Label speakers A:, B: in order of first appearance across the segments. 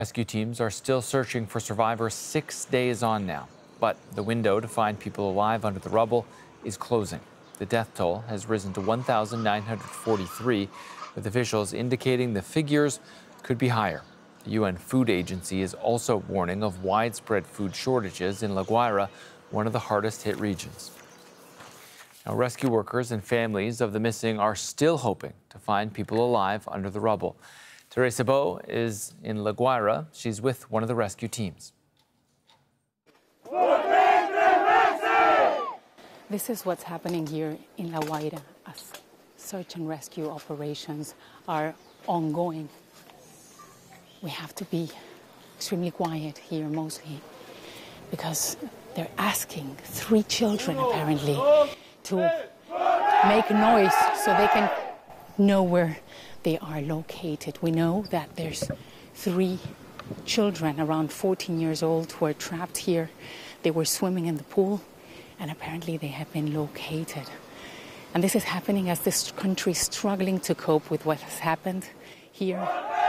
A: Rescue teams are still searching for survivors 6 days on now, but the window to find people alive under the rubble is closing. The death toll has risen to 1,943, with officials indicating the figures could be higher. The UN Food Agency is also warning of widespread food shortages in La Guaira, one of the hardest hit regions. Now, rescue workers and families of the missing are still hoping to find people alive under the rubble. Teresa Bo is in La Guaira. She's with one of the rescue teams.
B: This is what's happening here in La Guaira as search and rescue operations are ongoing. We have to be extremely quiet here mostly because they're asking 3 children apparently to make noise so they can know where they are located. We know that there's 3 children around 14 years old who are trapped here. They were swimming in the pool and apparently they have been located. And this is happening as this country is struggling to cope with what has happened here.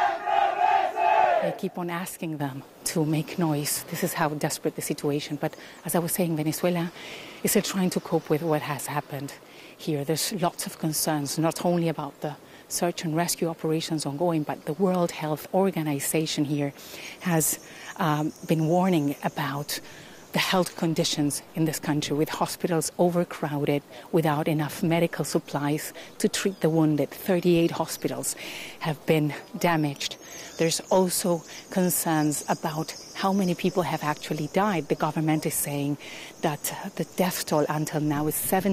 B: They keep on asking them to make noise. This is how desperate the situation. But as I was saying, Venezuela is still trying to cope with what has happened here. There's lots of concerns, not only about the search and rescue operations ongoing, but the World Health Organization here has been warning about the health conditions in this country, with hospitals overcrowded, without enough medical supplies to treat the wounded. 38 hospitals have been damaged. There's also concerns about how many people have actually died. The government is saying that the death toll until now is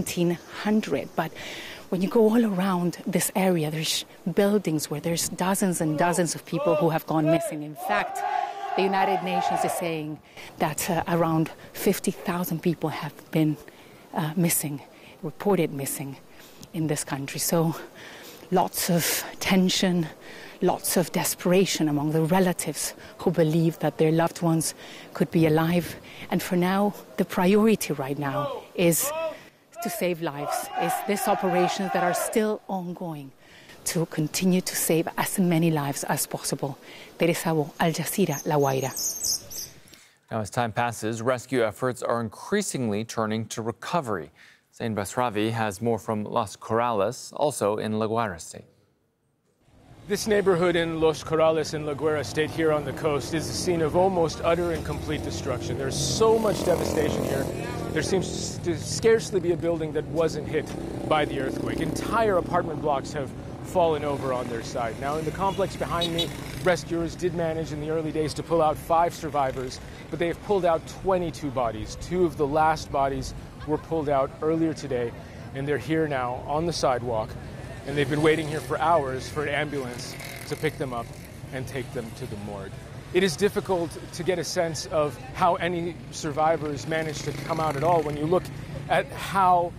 B: 1,700. But when you go all around this area, there's buildings where there's dozens and dozens of people who have gone missing. In fact, the United Nations is saying that around 50,000 people have been missing, reported missing in this country. So lots of tension, lots of desperation among the relatives who believe that their loved ones could be alive. And for now, the priority right now is to save lives, is these operations that are still ongoing, to continue to save as many lives as possible. Teresa Bo, Al Jazeera, La Guaira.
A: Now, as time passes, rescue efforts are increasingly turning to recovery. Zain Basravi has more from Los Corrales, also in La Guaira State.
C: This neighborhood in Los Corrales in La Guaira State here on the coast is the scene of almost utter and complete destruction. There's so much devastation here. There seems to scarcely be a building that wasn't hit by the earthquake. Entire apartment blocks have fallen over on their side. Now, in the complex behind me, rescuers did manage in the early days to pull out 5 survivors, but they have pulled out 22 bodies. 2 of the last bodies were pulled out earlier today, and they're here now on the sidewalk, and they've been waiting here for hours for an ambulance to pick them up and take them to the morgue. It is difficult to get a sense of how any survivors managed to come out at all when you look at how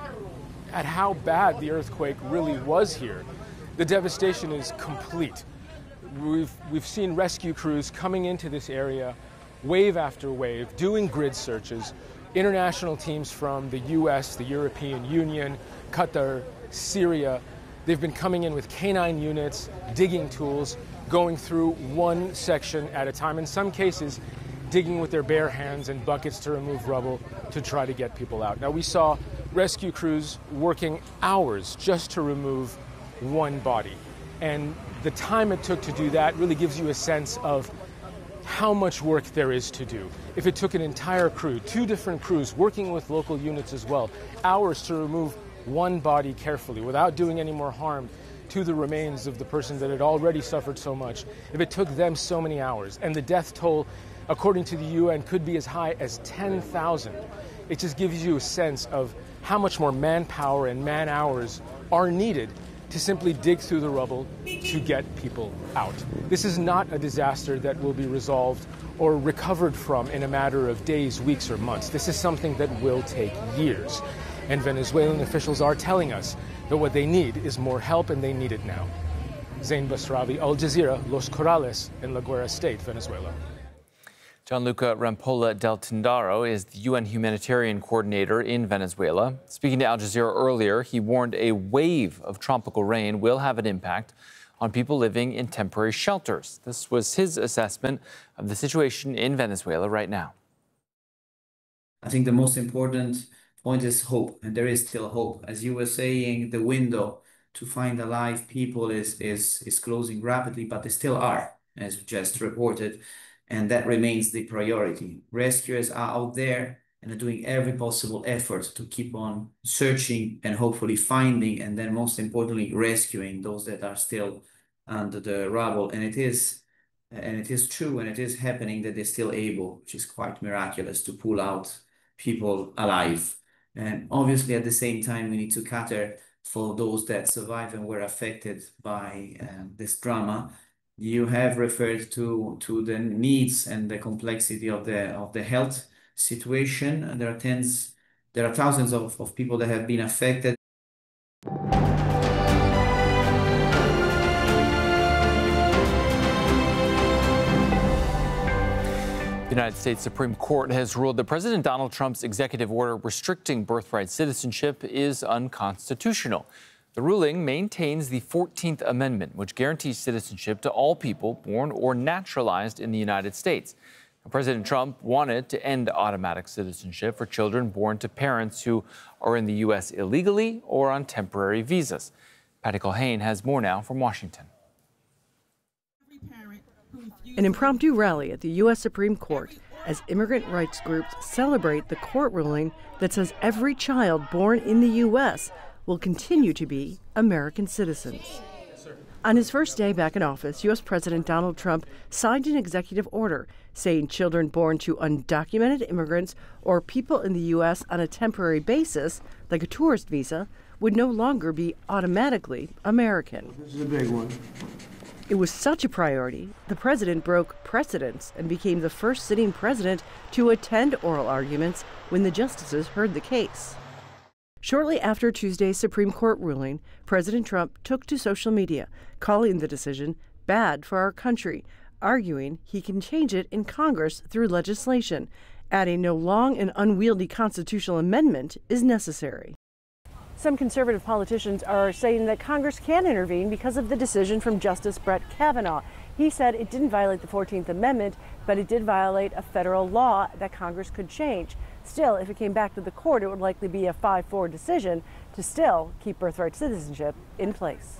C: bad the earthquake really was here. The devastation is complete. We've seen rescue crews coming into this area wave after wave, doing grid searches. International teams from the US, the European Union, Qatar, Syria, they've been coming in with canine units, digging tools, going through one section at a time. In some cases, digging with their bare hands and buckets to remove rubble to try to get people out. Now, we saw rescue crews working hours just to remove one body. And the time it took to do that really gives you a sense of how much work there is to do. If it took an entire crew, 2 different crews working with local units as well, hours to remove one body carefully without doing any more harm to the remains of the person that had already suffered so much, if it took them so many hours, and the death toll, according to the UN, could be as high as 10,000, it just gives you a sense of how much more manpower and man-hours are needed to simply dig through the rubble to get people out. This is not a disaster that will be resolved or recovered from in a matter of days, weeks, or months. This is something that will take years. And Venezuelan officials are telling us that what they need is more help, and they need it now. Zain Basravi, Al Jazeera, Los Corrales, in La Guaira State, Venezuela.
A: Gianluca Rampolla del Tindaro is the UN humanitarian coordinator in Venezuela. Speaking to Al Jazeera earlier, he warned a wave of tropical rain will have an impact on people living in temporary shelters. This was his assessment of the situation in Venezuela right now.
D: I think the most important point is hope, and there is still hope. As you were saying, the window to find alive people is closing rapidly, but they still are, as just reported, and that remains the priority. Rescuers are out there and are doing every possible effort to keep on searching and hopefully finding, and then most importantly, rescuing those that are still under the rubble. And it is true, and it is happening that they're still able, which is quite miraculous, to pull out people alive. And obviously, at the same time, we need to cater for those that survive and were affected by this drama. You have referred to the needs and the complexity of the health situation. There are thousands of people that have been affected.
A: The United States Supreme Court has ruled that President Donald Trump's executive order restricting birthright citizenship is unconstitutional. The ruling maintains the 14th Amendment, which guarantees citizenship to all people born or naturalized in the United States. Now, President Trump wanted to end automatic citizenship for children born to parents who are in the U.S. illegally or on temporary visas. Patty Culhane has more now from Washington.
E: An impromptu rally at the U.S. Supreme Court as immigrant rights groups celebrate the court ruling that says every child born in the U.S. will continue to be American citizens. On his first day back in office, U.S. President Donald Trump signed an executive order saying children born to undocumented immigrants or people in the U.S. on a temporary basis, like a tourist visa, would no longer be automatically American.
F: This is a big one.
E: It was such a priority, the president broke precedents and became the first sitting president to attend oral arguments when the justices heard the case. Shortly after Tuesday's Supreme Court ruling, President Trump took to social media, calling the decision bad for our country, arguing he can change it in Congress through legislation, adding no long and unwieldy constitutional amendment is necessary. Some conservative politicians are saying that Congress can intervene because of the decision from Justice Brett Kavanaugh. He said it didn't violate the 14th Amendment, but it did violate a federal law that Congress could change. Still, if it came back to the court, it would likely be a 5-4 decision to still keep birthright citizenship in place.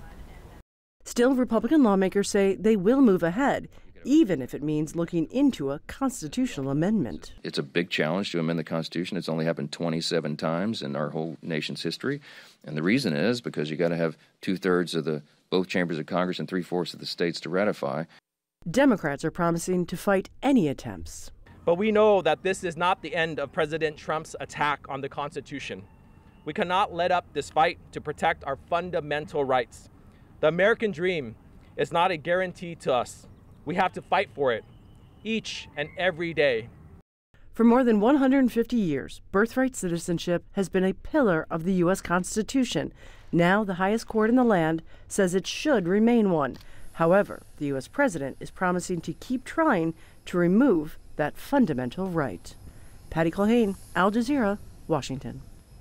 E: Still, Republican lawmakers say they will move ahead, even if it means looking into a constitutional amendment.
G: It's a big challenge to amend the Constitution. It's only happened 27 times in our whole nation's history. And the reason is because you got to have 2/3 of both chambers of Congress and 3/4 of the states to ratify.
E: Democrats are promising to fight any attempts.
H: But we know that this is not the end of President Trump's attack on the Constitution. We cannot let up this fight to protect our fundamental rights. The American dream is not a guarantee to us. We have to fight for it each and every day.
E: For more than 150 years, birthright citizenship has been a pillar of the U.S. Constitution. Now, the highest court in the land says it should remain one. However, the U.S. president is promising to keep trying to remove that fundamental right. Patty Culhane, Al Jazeera, Washington.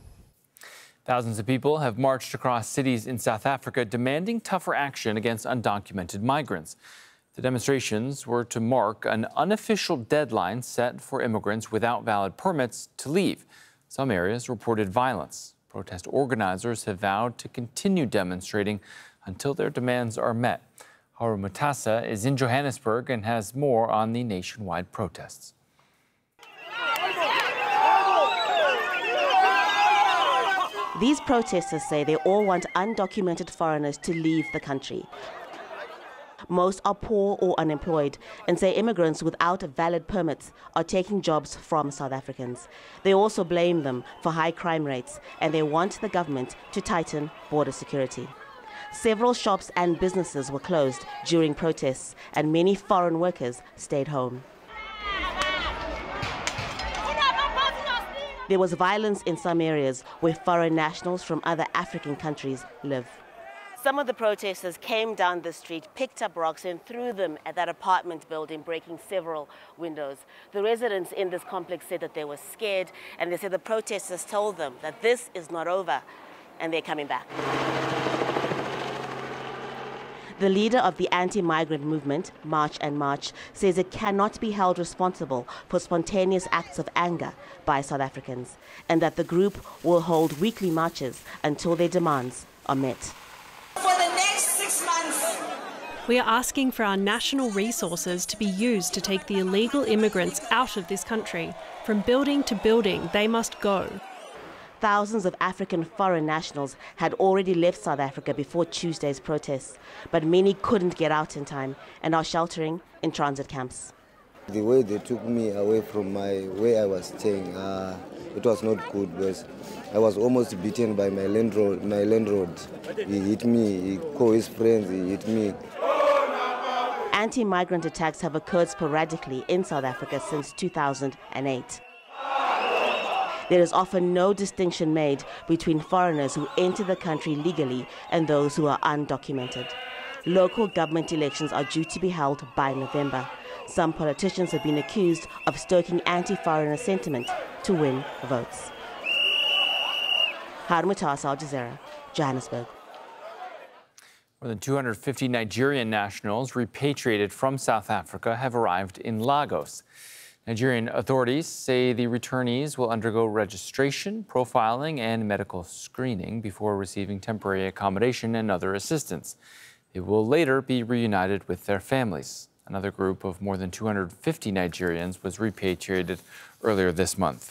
A: Thousands of people have marched across cities in South Africa demanding tougher action against undocumented migrants. The demonstrations were to mark an unofficial deadline set for immigrants without valid permits to leave. Some areas reported violence. Protest organizers have vowed to continue demonstrating until their demands are met. Haru Mutasa is in Johannesburg and has more on the nationwide protests.
I: These protesters say they all want undocumented foreigners to leave the country. Most are poor or unemployed and say immigrants without valid permits are taking jobs from South Africans. They also blame them for high crime rates and they want the government to tighten border security. Several shops and businesses were closed during protests and many foreign workers stayed home. There was violence in some areas where foreign nationals from other African countries live. Some of the protesters came down the street, picked up rocks and threw them at that apartment building, breaking several windows. The residents in this complex said that they were scared and they said the protesters told them that this is not over and they're coming back. The leader of the anti-migrant movement, March and March, says it cannot be held responsible for spontaneous acts of anger by South Africans, and that the group will hold weekly marches until their demands are met.
F: For the next 6 months,
J: we are asking for our national resources to be used to take the illegal immigrants out of this country. From building to building, they must go.
I: Thousands of African foreign nationals had already left South Africa before Tuesday's protests, but many couldn't get out in time and are sheltering in transit camps.
K: The way they took me away from where I was staying, it was not good, because I was almost beaten by my landlord. He hit me, he called his friends, he hit me.
I: Anti-migrant attacks have occurred sporadically in South Africa since 2008. There is often no distinction made between foreigners who enter the country legally and those who are undocumented. Local government elections are due to be held by November. Some politicians have been accused of stoking anti-foreigner sentiment to win votes. Harun Mutasa, Al Jazeera, Johannesburg.
A: More than 250 Nigerian nationals repatriated from South Africa have arrived in Lagos. Nigerian authorities say the returnees will undergo registration, profiling, and medical screening before receiving temporary accommodation and other assistance. They will later be reunited with their families. Another group of more than 250 Nigerians was repatriated earlier this month.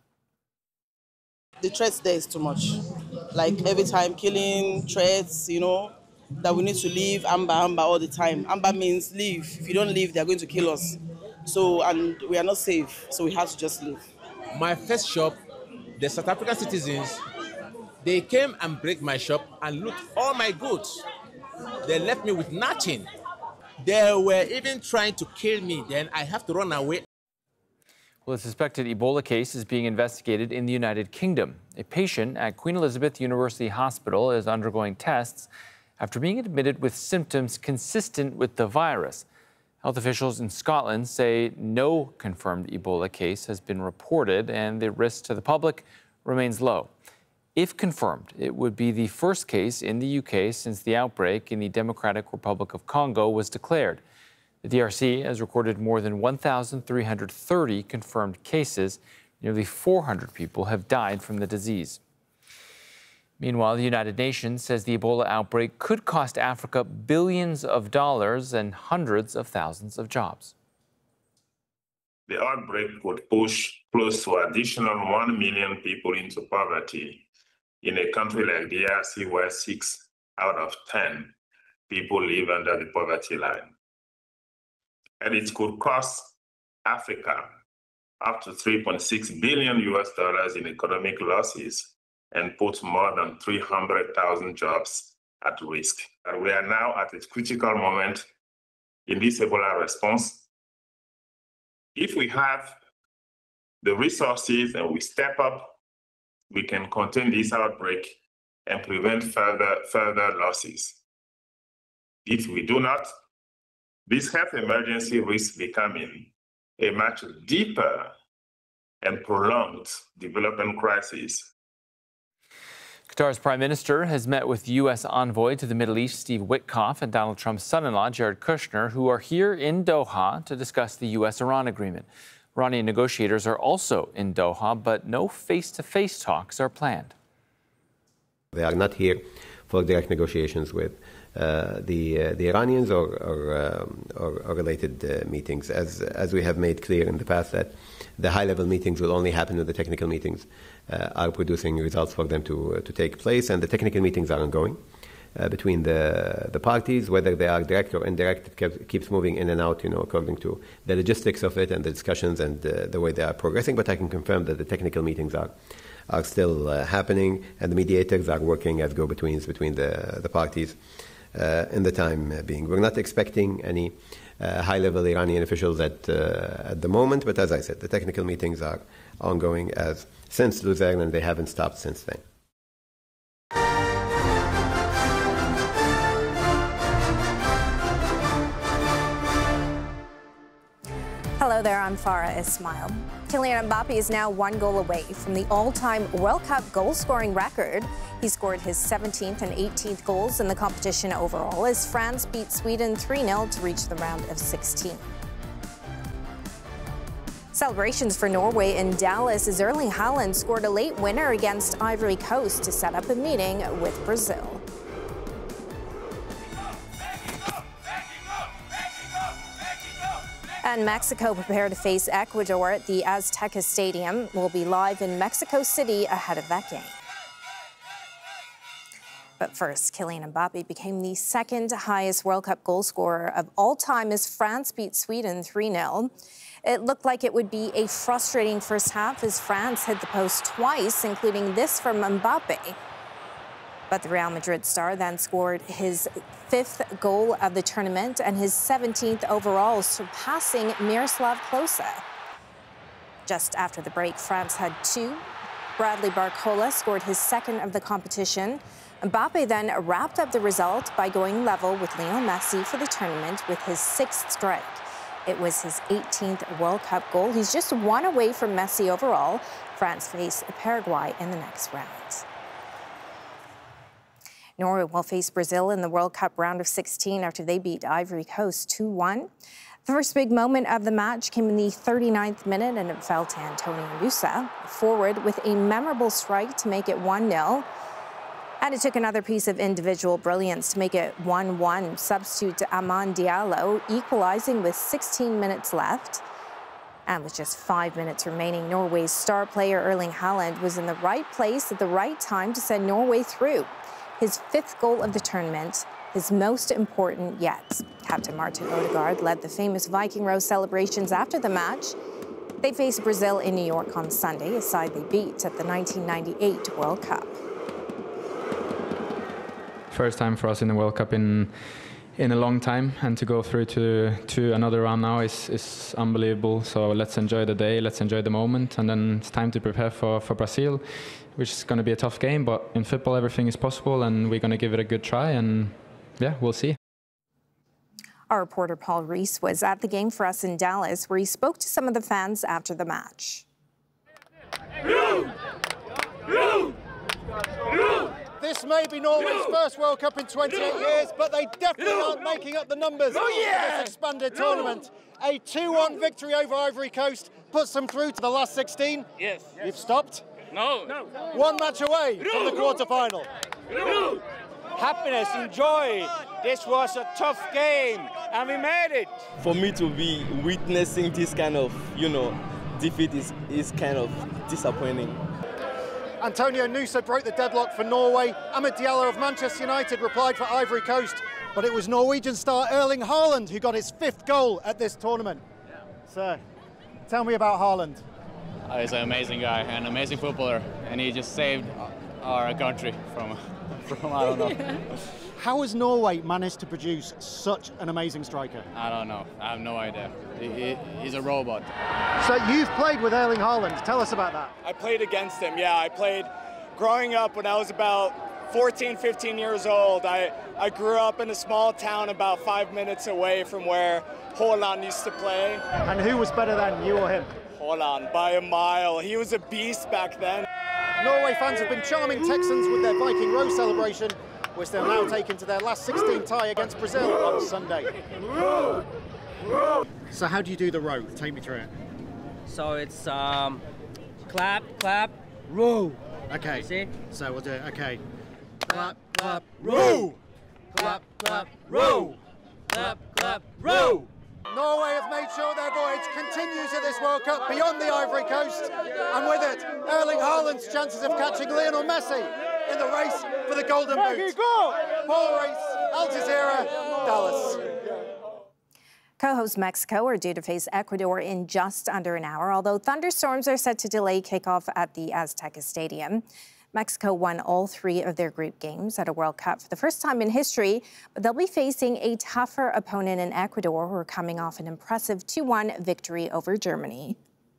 L: The threats there is too much. Like every time killing, threats, that we need to leave, Amba all the time. Amba means leave. If you don't leave, they're going to kill us. So, and we are not safe, so we have to just leave.
M: My first shop, the South African citizens, they came and break my shop and loot all my goods. They left me with nothing. They were even trying to kill me. Then I have to run away.
A: Well, a suspected Ebola case is being investigated in the United Kingdom. A patient at Queen Elizabeth University Hospital is undergoing tests after being admitted with symptoms consistent with the virus. Health officials in Scotland say no confirmed Ebola case has been reported and the risk to the public remains low. If confirmed, it would be the first case in the UK since the outbreak in the Democratic Republic of Congo was declared. The DRC has recorded more than 1,330 confirmed cases. Nearly 400 people have died from the disease. Meanwhile, the United Nations says the Ebola outbreak could cost Africa billions of dollars and hundreds of thousands of jobs.
N: The outbreak could push close to additional 1 million people into poverty in a country like DRC, where 6 out of 10 people live under the poverty line. And it could cost Africa up to $3.6 billion in economic losses and put more than 300,000 jobs at risk. And we are now at a critical moment in this Ebola response. If we have the resources and we step up, we can contain this outbreak and prevent further losses. If we do not, this health emergency risks becoming a much deeper and prolonged development crisis.
A: Qatar's prime minister has met with U.S. envoy to the Middle East, Steve Witkoff, and Donald Trump's son-in-law, Jared Kushner, who are here in Doha to discuss the U.S.-Iran agreement. Iranian negotiators are also in Doha, but no face-to-face talks are planned.
O: They are not here for direct negotiations with the Iranians or related meetings, as we have made clear in the past that the high-level meetings will only happen when the technical meetings are producing results for them to take place, and the technical meetings are ongoing between the parties, whether they are direct or indirect. It keeps moving in and out, according to the logistics of it and the discussions and the way they are progressing. But I can confirm that the technical meetings are still happening, and the mediators are working as go-betweens between the parties in the time being. We're not expecting any high-level Iranian officials at the moment, but as I said, the technical meetings are ongoing since Lucerne, and they haven't stopped since then.
P: Hello there, I'm Farah Ismail. Kylian Mbappe is now 1 goal away from the all-time World Cup goal-scoring record. He scored his 17th and 18th goals in the competition overall as France beat Sweden 3-0 to reach the round of 16. Celebrations for Norway in Dallas as Erling Haaland scored a late winner against Ivory Coast to set up a meeting with Brazil. And Mexico prepare to face Ecuador at the Azteca Stadium. We'll be live in Mexico City ahead of that game. But first, Kylian Mbappe became the second highest World Cup goal scorer of all time as France beat Sweden 3-0. It looked like it would be a frustrating first half as France hit the post twice, including this from Mbappe. But the Real Madrid star then scored his 5th goal of the tournament and his 17th overall, surpassing Miroslav Klose. Just after the break, France had 2. Bradley Barcola scored his 2nd of the competition. Mbappe then wrapped up the result by going level with Lionel Messi for the tournament with his 6th strike. It was his 18th World Cup goal. He's just 1 away from Messi overall. France face Paraguay in the next round. Norway will face Brazil in the World Cup round of 16 after they beat Ivory Coast 2-1. The first big moment of the match came in the 39th minute, and it fell to Antonio Nusa, forward with a memorable strike to make it 1-0. And it took another piece of individual brilliance to make it 1-1. Substitute Amad Diallo equalizing with 16 minutes left. And with just 5 minutes remaining, Norway's star player Erling Haaland was in the right place at the right time to send Norway through. His 5th goal of the tournament, his most important yet. Captain Martin Odegaard led the famous Viking Row celebrations after the match. They face Brazil in New York on Sunday, a side they beat at the 1998 World Cup.
Q: First time for us in the World Cup in a long time, and to go through to another round now is unbelievable. So let's enjoy the day, let's enjoy the moment, and then it's time to prepare for Brazil, which is going to be a tough game, but in football everything is possible, and we're going to give it a good try, and yeah, we'll see.
P: Our reporter Paul Reese was at the game for us in Dallas, where he spoke to some of the fans after the match.
R: This may be Norway's first World Cup in 28 years, but they definitely aren't making up the numbers for this expanded tournament. A 2-1 victory over Ivory Coast puts them through to the last 16.
S: Yes.
R: You've stopped?
S: No.
R: 1 match away from the quarterfinal.
S: Happiness, enjoy. This was a tough game, and we made it.
T: For me to be witnessing this kind of, defeat is kind of disappointing.
R: Antonio Nusa broke the deadlock for Norway. Amad Diallo of Manchester United replied for Ivory Coast, but it was Norwegian star Erling Haaland who got his 5th goal at this tournament. Sir, tell me about Haaland.
U: He's an amazing guy, an amazing footballer, and he just saved our country from I don't know.
R: How has Norway managed to produce such an amazing striker?
U: I don't know. I have no idea. He's a robot.
R: So you've played with Erling Haaland. Tell us about that.
V: I played against him, yeah. I played growing up when I was about 14, 15 years old. I grew up in a small town about 5 minutes away from where Haaland used to play.
R: And who was better than you or him?
V: Haaland, by a mile. He was a beast back then.
R: Norway fans have been charming Texans with their Viking Row celebration, which they'll now take into their last 16 tie against Brazil on Sunday. So how do you do the row? Take me through it.
W: So it's clap, clap, row.
R: Okay.
W: See?
R: So we'll do it. Okay. Clap,
W: clap, row. Clap, clap, row. Clap, clap, row.
R: Norway have made sure their voyage continues at this World Cup beyond the Ivory Coast, and with it, Erling Haaland's chances of catching Lionel Messi in the race for the Golden Boot. Paul Reese, Al Jazeera, Dallas.
P: Co-host Mexico are due to face Ecuador in just under an hour, although thunderstorms are set to delay kickoff at the Azteca Stadium. Mexico won all 3 of their group games at a World Cup for the first time in history, but they'll be facing a tougher opponent in Ecuador, who are coming off an impressive 2-1 victory over Germany.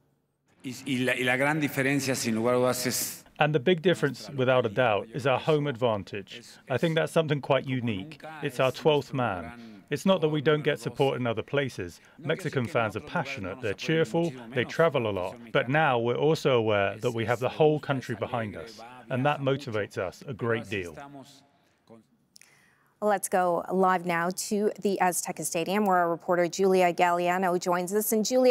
X: And the big difference, without a doubt, is our home advantage. I think that's something quite unique. It's our 12th man. It's not that we don't get support in other places. Mexican fans are passionate, they're cheerful, they travel a lot. But now we're also aware that we have the whole country behind us, and that motivates us a great deal.
P: Let's go live now to the Azteca Stadium, where our reporter Julia Galliano joins us. And Julia,